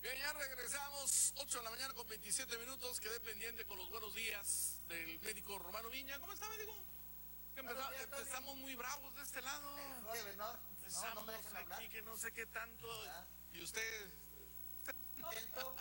Bien, ya regresamos, 8 de la mañana con 27 minutos. Quedé pendiente con los buenos días del médico Romano Viña. ¿Cómo está, médico? Empezamos muy bravos de este lado. No me dejan hablar. Aquí que no sé qué tanto. Y usted... Intento,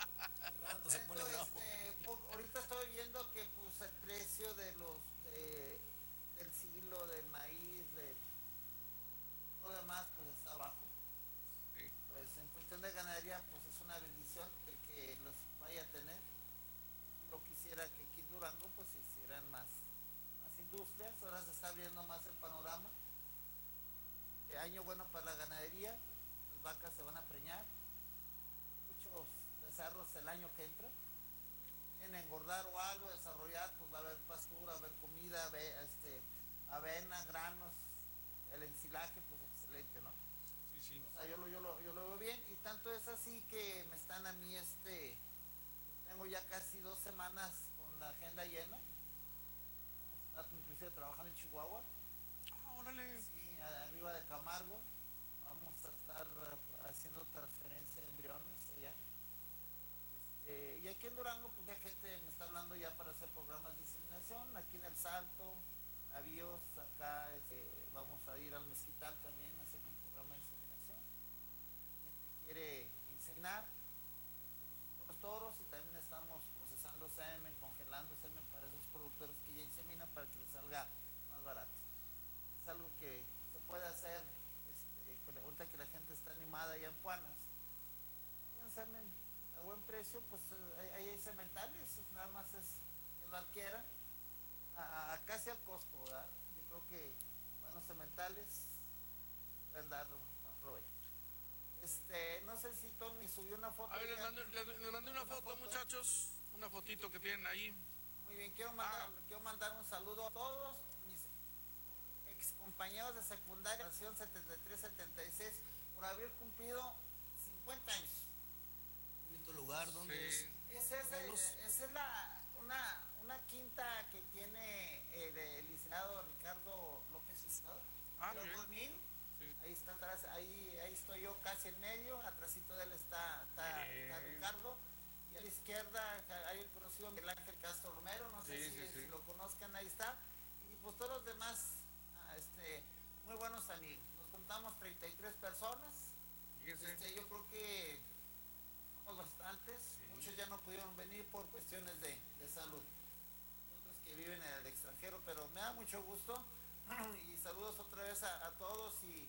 ahorita estoy viendo que pues el precio de del silo, del maíz, de todo lo demás pues está bajo. Sí. Pues en cuestión de ganadería pues es una bendición el que los vaya a tener. Yo quisiera que aquí en Durango pues se hicieran más industrias. Ahora se está abriendo más el panorama. Año bueno para la ganadería, las vacas se van a preñar, muchos becerros el año que entra, quieren engordar o algo, desarrollar, pues va a haber pastura, va a haber comida, avena, granos, el ensilaje, pues excelente, ¿no? Sí. O sea, yo lo veo bien, y tanto es así que me están a mí, tengo ya casi 2 semanas con la agenda llena, inclusive trabajando en Chihuahua. Órale. Sí, arriba de Camargo, vamos a estar haciendo transferencia de embriones allá. Y aquí en Durango, pues ya gente me está hablando ya para hacer programas de inseminación. Aquí en El Salto, Navíos, acá vamos a ir al Mezquital también a hacer un programa de inseminación. Gente quiere inseminar los toros, y también estamos procesando semen, congelando semen para esos productores que ya inseminan para que les salga más barato. Es algo que se puede hacer ahorita que la gente está animada allá en Puanas. Semen a buen precio, pues ahí hay sementales, nada más es que lo adquieran a casi al costo, ¿verdad? Yo creo que buenos sementales pueden dar un buen provecho. No sé si Tony subió una foto. A ver, les mandé una foto, muchachos, una fotito que tienen ahí. Muy bien, quiero mandar un saludo a todos mis ex compañeros de secundaria, generación 73-76, por haber cumplido 50 años. Bonito lugar, ¿dónde es? Esa es una quinta que tiene el licenciado Ricardo López Estrada. Bien. Sí. Ahí está atrás, ahí estoy yo casi en medio, atrásito de él está Ricardo, y a la izquierda hay el conocido Miguel Ángel Castro Romero, no sé si lo conozcan, ahí está, y pues todos los demás, muy buenos amigos. Nos juntamos 33 personas. Yo creo que somos bastantes, muchos ya no pudieron venir por cuestiones de salud, otros que viven en el extranjero, pero me da mucho gusto. Y saludos otra vez a todos,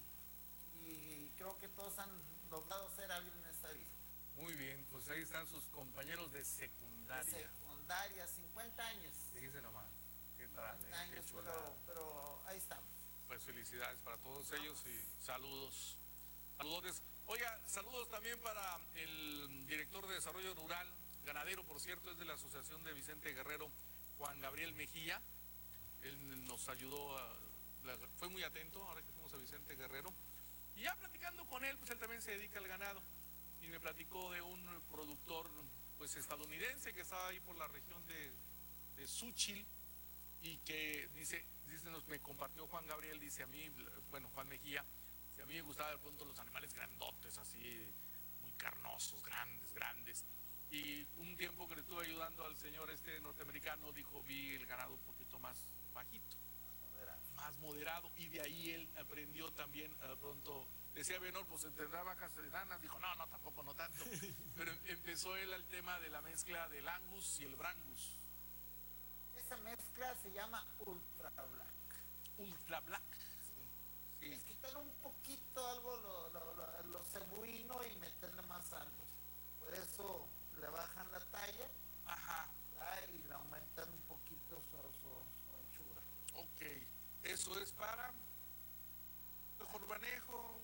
y creo que todos han logrado ser alguien en esta vida. Muy bien, pues ahí están sus compañeros de secundaria. 50 años. Fíjense nomás, qué tal, 50 años, qué chulada. pero ahí estamos. Pues felicidades para todos ellos y saludos. Saludos. Oiga, saludos también para el director de Desarrollo Rural, ganadero, por cierto, es de la Asociación de Vicente Guerrero, Juan Gabriel Mejía. Él nos ayudó, fue muy atento ahora que fuimos a Vicente Guerrero. Y ya platicando con él, pues él también se dedica al ganado. Y me platicó de un productor pues estadounidense que estaba ahí por la región de Xúchitl, y que me compartió Juan Gabriel, dice a mí, bueno, Juan Mejía, dice, a mí me gustaba de pronto los animales grandotes, así, muy carnosos, grandes. Y un tiempo que le estuve ayudando al señor norteamericano, dijo, vi el ganado un poquito más bajito, más moderado, y de ahí él aprendió también, pronto, decía Benor, pues tendrá vacas enanas, dijo, no, tampoco, no tanto, pero empezó él al tema de la mezcla del Angus y el Brangus. Esa mezcla se llama Ultra Black. Ultra Black. Sí. Es quitarle un poquito algo lo cebuino y meterle más Angus. Por eso le bajan la talla. Ajá. Y le aumentan un poquito su anchura. Ok. Eso es para mejor manejo.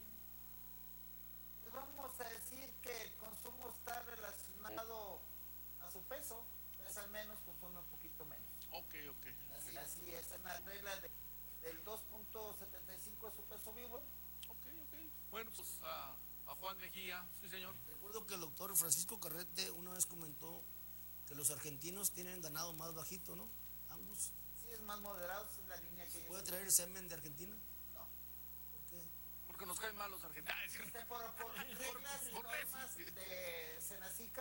Pues vamos a decir que el consumo está relacionado a su peso. Es al menos consume un poquito menos. Ok. Así es, una regla del 2.75 de su peso vivo. Ok. Bueno, pues a Juan Mejía, sí señor. Recuerdo que el doctor Francisco Carrete una vez comentó que los argentinos tienen ganado más bajito, ¿no? Angus. Sí, es más moderado, es la línea que... ¿Puede traer semen de Argentina? No. ¿Por qué? Porque nos caen mal los argentinos. Por reglas y normas de Senacic,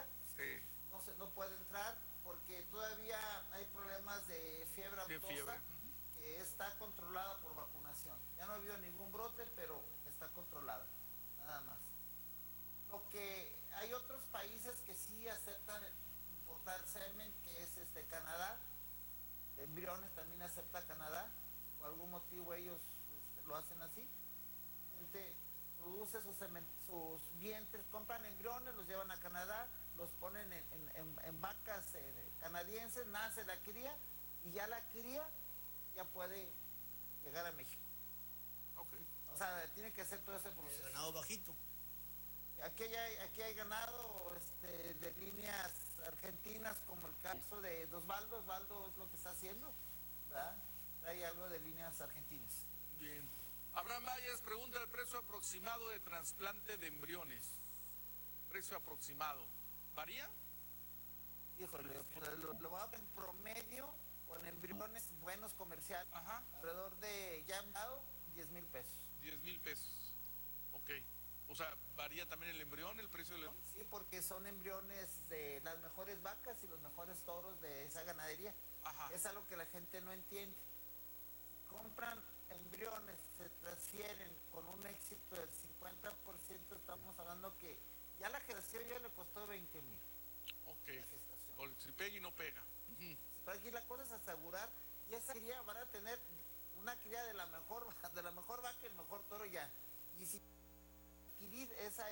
Tiene aftosa, fiebre. que está controlada por vacunación. Ya no ha habido ningún brote, pero está controlada, nada más. Lo que hay otros países que sí aceptan importar semen, que es Canadá, embriones también acepta Canadá, por algún motivo ellos lo hacen así. Gente produce sus vientres, compran embriones, los llevan a Canadá, los ponen en vacas canadienses, nace la cría y ya la cría ya puede llegar a México. Ok. O sea, tiene que hacer todo ese proceso. Ganado bajito. Aquí hay ganado de líneas argentinas, como el caso de Osvaldo. Osvaldo es lo que está haciendo, ¿verdad? Hay algo de líneas argentinas. Bien. Abraham Valles pregunta el precio aproximado de trasplante de embriones. Precio aproximado. ¿Varía? Híjole, pues lo va a dar en promedio con embriones buenos comerciales. Ajá. Alrededor de, ya han dado, 10,000 pesos. 10,000 pesos. Ok. O sea, ¿varía también el embrión, el precio del embrión? Sí, porque son embriones de las mejores vacas y los mejores toros de esa ganadería. Ajá. Es algo que la gente no entiende. Si compran embriones, se transfieren con un éxito del 50%, estamos hablando que ya la gestación ya le costó 20,000. Ok. O si pega y no pega. Pero aquí la cosa es asegurar, y esa cría van a tener una cría de la mejor vaca y el mejor toro ya. Y si adquirir esa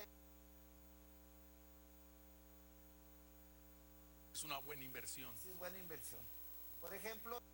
Es una buena inversión. sí es buena inversión. Por ejemplo,